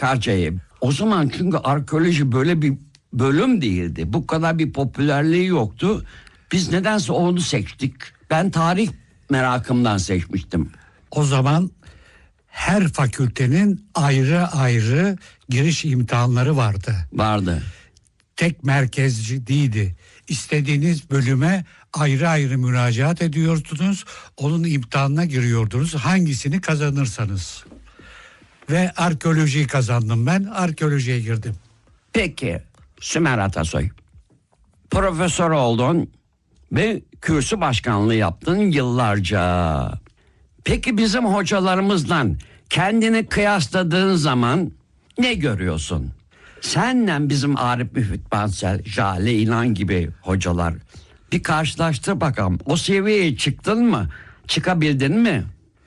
Sakarca'yı. O zaman çünkü arkeoloji böyle bir bölüm değildi. Bu kadar bir popülerliği yoktu. Biz nedense onu seçtik. Ben tarih merakımdan seçmiştim. O zaman her fakültenin ayrı ayrı giriş imtihanları vardı. Vardı. Tek merkezci değildi. İstediğiniz bölüme ayrı ayrı müracaat ediyordunuz. Onun imtihanına giriyordunuz. Hangisini kazanırsanız. Ve arkeolojiyi kazandım ben. Arkeolojiye girdim. Peki Sümer Atasoy. Profesör oldun ve kürsü başkanlığı yaptın yıllarca. Peki bizim hocalarımızla kendini kıyasladığın zaman ne görüyorsun? Senle bizim Arif Müfit Bansel, Jale İnan gibi hocalar bir karşılaştır bakalım. O seviyeye çıktın mı? Çıkabildin mi?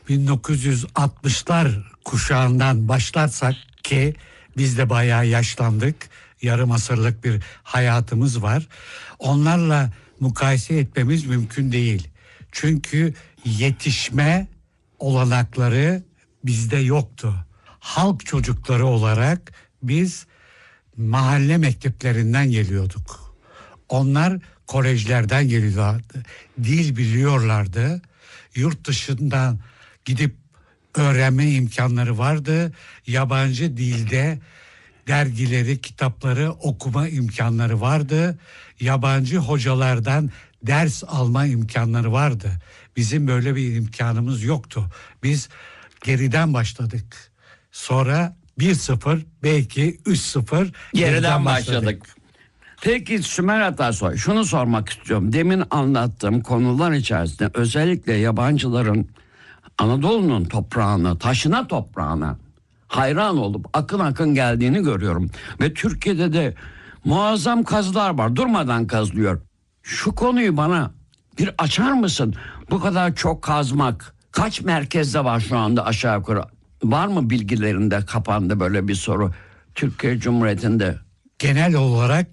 1960'lar kuşağından başlarsak ki biz de bayağı yaşlandık. Yarım asırlık bir hayatımız var. Onlarla mukayese etmemiz mümkün değil. Çünkü yetişme olanakları bizde yoktu. Halk çocukları olarak biz mahalle mekteplerinden geliyorduk. Onlar kolejlerden geliyorlardı. Dil biliyorlardı. Yurt dışından gidip öğrenme imkanları vardı. Yabancı dilde dergileri, kitapları okuma imkanları vardı. Yabancı hocalardan ders alma imkanları vardı. Bizim böyle bir imkanımız yoktu. Biz geriden başladık. Sonra 1-0, belki 3-0 Geriden başladık. Peki Sümer Atasoy, şunu sormak istiyorum. Demin anlattığım konular içerisinde özellikle yabancıların Anadolu'nun toprağına, taşına toprağına hayran olup akın akın geldiğini görüyorum. Ve Türkiye'de de muazzam kazılar var. Durmadan kazılıyor. Şu konuyu bana bir açar mısın? Bu kadar çok kazmak kaç merkezde var şu anda aşağı yukarı? Var mı bilgilerinde kafanda böyle bir soru? Türkiye Cumhuriyeti'nde. Genel olarak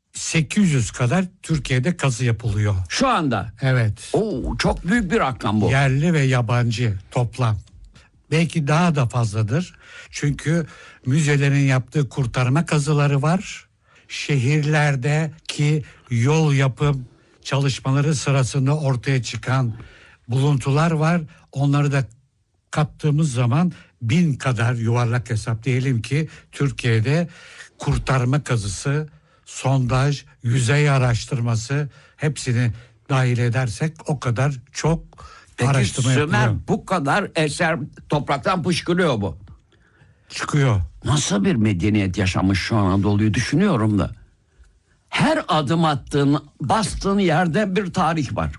800 kadar Türkiye'de kazı yapılıyor. Şu anda. Evet. Oo, çok büyük bir rakam bu. Yerli ve yabancı toplam. Belki daha da fazladır. Çünkü müzelerin yaptığı kurtarma kazıları var. Şehirlerdeki yol yapım çalışmaları sırasında ortaya çıkan buluntular var. Onları da kattığımız zaman 1000 kadar yuvarlak hesap diyelim ki Türkiye'de kurtarma kazısı, sondaj, yüzey araştırması hepsini dahil edersek o kadar çok araştırma Peki yapılıyor. Sümer, bu kadar eser topraktan fışkırıyor bu. Çıkıyor. Nasıl bir medeniyet yaşamış şu Anadolu'yu düşünüyorum da. Her adım attığın, bastığın yerde bir tarih var.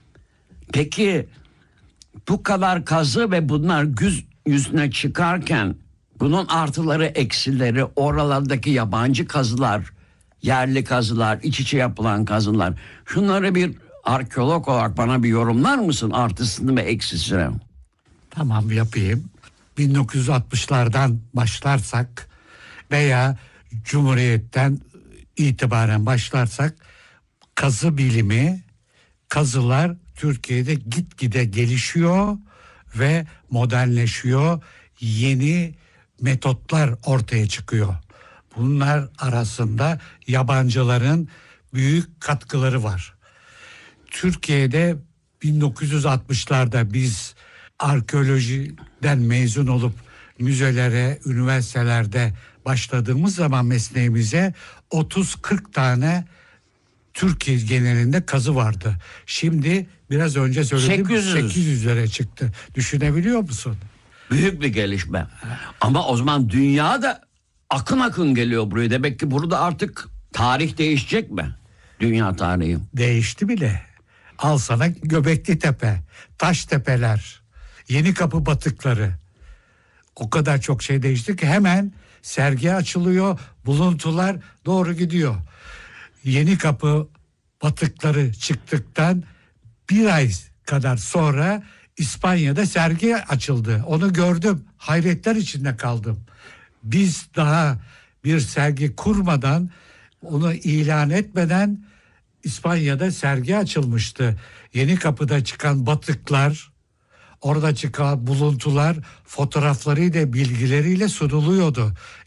Peki bu kadar kazı ve bunlar yüzüne çıkarken bunun artıları eksileri, oralardaki yabancı kazılar, yerli kazılar, iç içe yapılan kazılar, şunları bir arkeolog olarak bana bir yorumlar mısın, artısını ve eksisini? Tamam, yapayım. 1960'lardan başlarsak veya Cumhuriyet'ten itibaren başlarsak kazı bilimi, kazılar Türkiye'de gitgide gelişiyor ve modernleşiyor. Yeni metotlar ortaya çıkıyor. Bunlar arasında yabancıların büyük katkıları var. Türkiye'de 1960'larda biz arkeolojiden mezun olup müzelere, üniversitelerde başladığımız zaman mesleğimize 30-40 tane Türkiye genelinde kazı vardı. Şimdi biraz önce söylediğim 800'lere çıktı. Düşünebiliyor musun? Büyük bir gelişme. Ama o zaman dünya da akın akın geliyor buraya. Demek ki burada artık tarih değişecek mi? Dünya tarihi. Değişti bile. Al sana Göbekli Tepe, Taştepeler, Yenikapı batıkları. O kadar çok şey değişti ki hemen sergi açılıyor, buluntular doğru gidiyor. Yenikapı batıkları çıktıktan bir ay kadar sonra İspanya'da sergi açıldı. Onu gördüm, hayretler içinde kaldım. Biz daha bir sergi kurmadan, onu ilan etmeden İspanya'da sergi açılmıştı. Yenikapı'da çıkan batıklar, orada çıkan buluntular fotoğraflarıyla, bilgileriyle sunuluyordu.